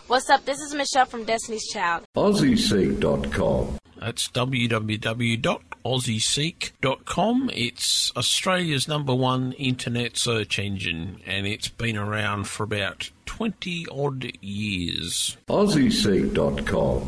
What's up? This is Michelle from Destiny's Child. AussieSeek.com. That's www.aussieseek.com. It's Australia's #1 internet search engine, and it's been around for about 20-odd years. AussieSeek.com.